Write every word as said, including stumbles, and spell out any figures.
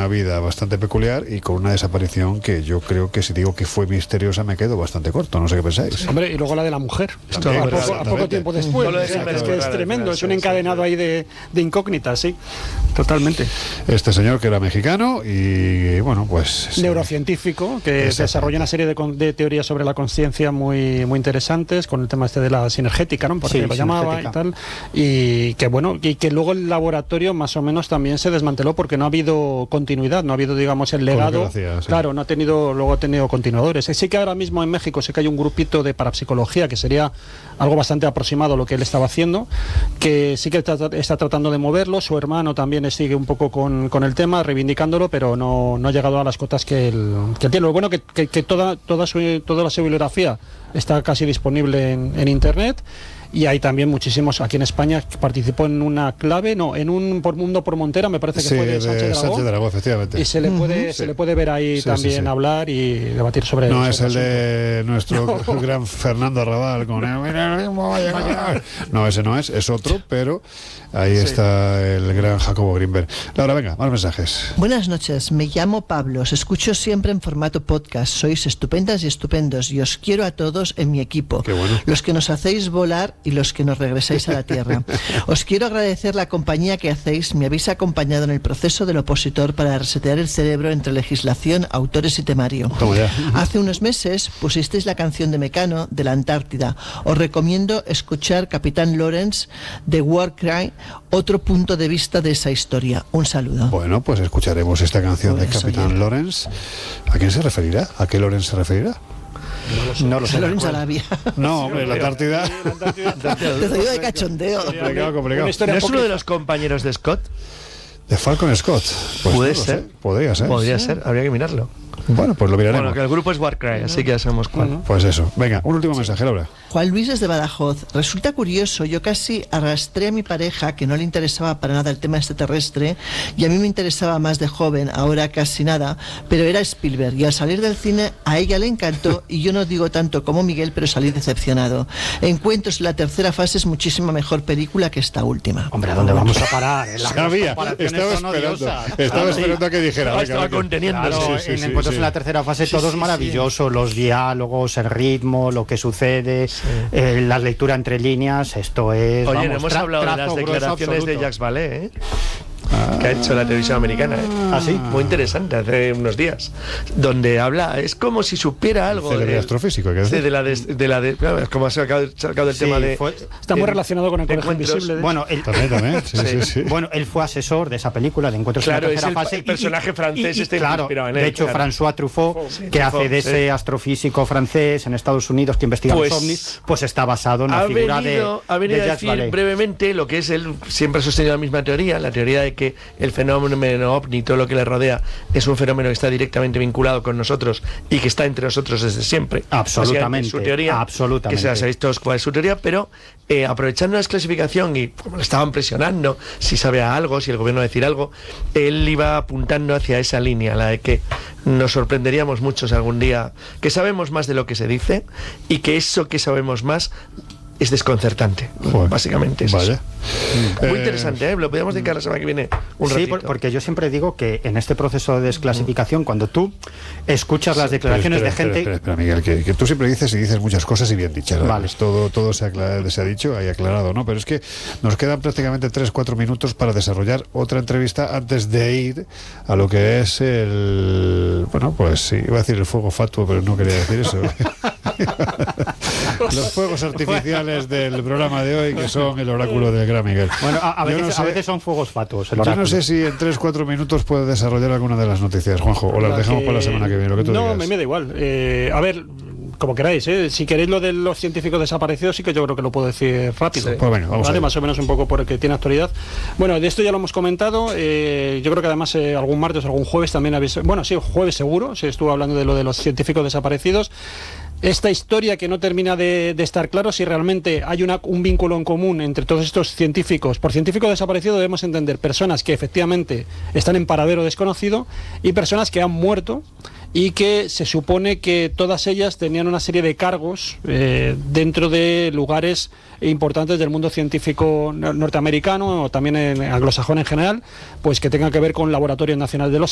una vida bastante peculiar y con una desaparición que yo creo que si digo que fue misteriosa me quedo bastante corto, no sé qué pensáis. Hombre, y luego la de la mujer, También, a, poco, a poco tiempo después, Solo o sea, es es que es tremendo, es un encadenado ahí de, de incógnitas, sí, totalmente. Este señor que era mexicano y bueno, pues... Neurocientífico, que desarrolla una serie de, de teorías sobre la conciencia muy, muy interesantes, con el tema este de la sinergética, ¿no? Porque Sí, lo llamaba y tal, y que bueno, y que luego el laboratorio más o menos también se desmanteló porque no ha habido continuidad, no ha habido, digamos, el legado, hacía, sí. claro, no ha tenido, luego ha tenido continuadores. Sí que ahora mismo en México sé que hay un grupito de parapsicología que sería algo bastante aproximado a lo que él estaba haciendo, que sí que está, está tratando de moverlo, su hermano también sigue un poco con, con el tema, reivindicándolo, pero no, no ha llegado a las cotas que él, que él tiene. Lo bueno que, que, que toda, toda, su, toda la su bibliografía está casi disponible en, en internet. Y hay también muchísimos, aquí en España participó en una clave, no, en un por Mundo por Montera, me parece que sí, fue de Sánchez Dragó. Sánchez Dragó, efectivamente. Y se le puede, uh-huh, se sí. le puede ver ahí sí, también sí, sí. hablar y debatir sobre No sobre es el asunto. de nuestro no. gran Fernando Arrabal con el... No, ese no es, es otro, pero ahí sí. está el gran Jacobo Greenberg. Laura, venga, más mensajes. Buenas noches, me llamo Pablo, os escucho siempre en formato podcast, sois estupendas y estupendos y os quiero a todos en mi equipo. Qué bueno. Los que nos hacéis volar y los que nos regresáis a la tierra. Os quiero agradecer la compañía que hacéis, me habéis acompañado en el proceso del opositor para resetear el cerebro entre legislación, autores y temario. Hace unos meses pusisteis la canción de Mecano de la Antártida. Os recomiendo escuchar Capitán Lawrence de Warcry, otro punto de vista de esa historia. Un saludo. Bueno, pues escucharemos esta canción de Capitán Lawrence. ¿A quién se referirá? ¿A qué Lawrence se referirá? No lo sé. Lawrence Arabia. No, hombre, la Antártida. Te doy de cachondeo. Complicado, complicado. ¿No es uno de los compañeros de Scott? ¿De Falcon Scott? Pues puede no ser. Sé. Podría ser. Podría ser, habría que mirarlo. Bueno, pues lo miraremos. Bueno, que el grupo es Warcry, así que ya sabemos cuál. Pues eso. Venga, un último mensaje, Laura. Juan Luis desde Badajoz. Resulta curioso, yo casi arrastré a mi pareja, que no le interesaba para nada el tema extraterrestre, y a mí me interesaba más de joven, ahora casi nada, pero era Spielberg, y al salir del cine a ella le encantó, y yo no digo tanto como Miguel, pero salí decepcionado. Encuentros, la tercera fase es muchísima mejor película que esta última. Hombre, ¿a dónde vamos a parar? En Sabía, estaba esperando, estaba esperando a que dijera. Estaba conteniendo. Claro, sí, sí, en sí, Encuentros sí. en la tercera fase Sí, todo sí, es maravilloso, sí. los diálogos, el ritmo, lo que sucede, sí. eh, la lectura entre líneas, esto es... Oye, vamos, no hemos tra- hablado de las declaraciones de Jacques Vallée, ¿eh? Ah. que ha hecho la televisión americana, ¿eh? ¿Ah, sí? Muy interesante, hace unos días, donde habla, es como si supiera algo Célebre de, astrofísico, ¿qué de, de la de, de la de, claro, es como ha sacado, sacado el Sí, tema de fue- Está muy de- relacionado con el de colegio encuentros. invisible. de Bueno, el, También, también. Sí, sí, Sí. sí. bueno, él fue asesor de esa película de Encuentros Claro, en la es tercera el- fase. el personaje francés está claro, inspirado en él, de hecho, claro. François Truffaut, Sí, que Truffaut, hace de ese sí. astrofísico francés en Estados Unidos que investiga Pues, los ovnis, pues está basado en la ha figura venido, de ha venido de a Jacques decir Vallée. brevemente lo que es él siempre ha sostenido la misma teoría, la teoría de que el fenómeno ovni, todo lo que le rodea, es un fenómeno que está directamente vinculado con nosotros y que está entre nosotros desde siempre. Absolutamente, Básicamente, su teoría, absolutamente. que se ha visto cuál es su teoría, pero eh, aprovechando la desclasificación y como le estaban presionando, si sabe algo, si el gobierno va a decir algo, él iba apuntando hacia esa línea, la de que nos sorprenderíamos muchos algún día, que sabemos más de lo que se dice y que eso que sabemos más es desconcertante. Joder, básicamente es vaya. eso. Muy Eh, interesante, ¿eh? Lo podemos dedicar la semana que viene un Sí, ratito. por- porque yo siempre digo que en este proceso de desclasificación, cuando tú escuchas las declaraciones Pero espera, de gente... Espera, espera, Miguel, que, que tú siempre dices y dices muchas cosas y bien dichas. Vale. Todo, todo se, aclara- se ha dicho y aclarado, ¿no? Pero es que nos quedan prácticamente tres cuatro minutos para desarrollar otra entrevista antes de ir a lo que es el... Bueno, pues sí, iba a decir el fuego fatuo, pero no quería decir eso. Los fuegos artificiales del programa de hoy, que son el oráculo del gran Miguel. Bueno, a, a Yo veces, no sé- a veces son fuegos fatuos. el Yo no oráculo. sé si en tres cuatro minutos puedes desarrollar alguna de las noticias, Juanjo, o las La dejamos que- para la semana que viene, lo que tú no, digas. me, me da igual. Eh, a ver, como queráis, ¿eh? Si queréis lo de los científicos desaparecidos, sí que yo creo que lo puedo decir rápido. Sí. Pues venga, vamos ¿Vale? allá. Más o menos un poco porque tiene actualidad. Bueno, de esto ya lo hemos comentado. eh, yo creo que además eh, algún martes, algún jueves también habéis... Bueno, sí, jueves seguro, se estuvo hablando de lo de los científicos desaparecidos. Esta historia que no termina de, de estar claro si realmente hay una, un vínculo en común entre todos estos científicos. Por científico desaparecido debemos entender personas que efectivamente están en paradero desconocido y personas que han muerto y que se supone que todas ellas tenían una serie de cargos eh, dentro de lugares importantes del mundo científico norteamericano o también en anglosajón en general, pues que tengan que ver con Laboratorio Nacional de Los